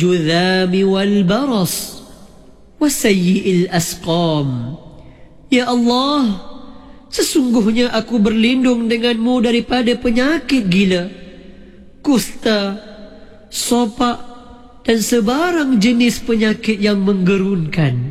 الجذام والبرص وسيء الأسقام. Ya Allah, sesungguhnya aku berlindung denganmu daripada penyakit gila, kusta, sopak dan sebarang jenis penyakit yang menggerunkan.